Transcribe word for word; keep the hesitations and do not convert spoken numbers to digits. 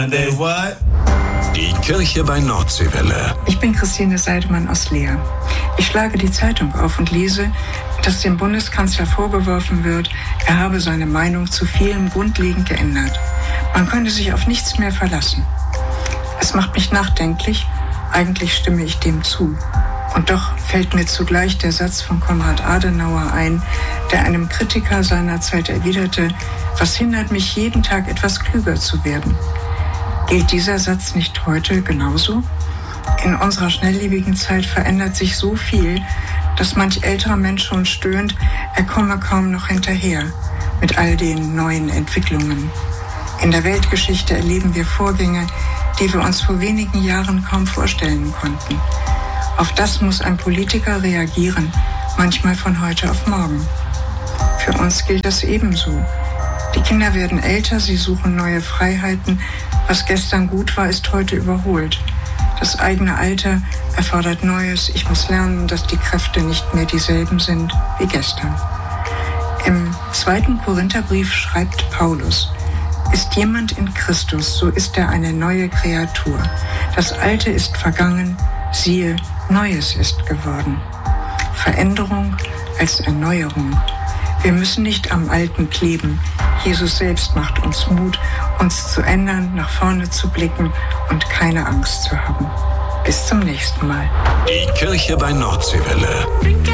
Die Kirche bei Nordseewelle. Ich bin Christine Seidemann aus Leer. Ich schlage die Zeitung auf und lese, dass dem Bundeskanzler vorgeworfen wird, er habe seine Meinung zu vielem grundlegend geändert. Man könne sich auf nichts mehr verlassen. Es macht mich nachdenklich, eigentlich stimme ich dem zu. Und doch fällt mir zugleich der Satz von Konrad Adenauer ein, der einem Kritiker seiner Zeit erwiderte, was hindert mich jeden Tag etwas klüger zu werden? Gilt dieser Satz nicht heute genauso? In unserer schnelllebigen Zeit verändert sich so viel, dass manch älterer Mensch schon stöhnt, er komme kaum noch hinterher mit all den neuen Entwicklungen. In der Weltgeschichte erleben wir Vorgänge, die wir uns vor wenigen Jahren kaum vorstellen konnten. Auf das muss ein Politiker reagieren, manchmal von heute auf morgen. Für uns gilt das ebenso. Die Kinder werden älter, sie suchen neue Freiheiten. Was gestern gut war, ist heute überholt. Das eigene Alter erfordert Neues. Ich muss lernen, dass die Kräfte nicht mehr dieselben sind wie gestern. Im zweiten Korintherbrief schreibt Paulus: Ist jemand in Christus, so ist er eine neue Kreatur. Das Alte ist vergangen, siehe, Neues ist geworden. Veränderung als Erneuerung. Wir müssen nicht am Alten kleben. Jesus selbst macht uns Mut, uns zu ändern, nach vorne zu blicken und keine Angst zu haben. Bis zum nächsten Mal. Die Kirche bei Nordseewelle.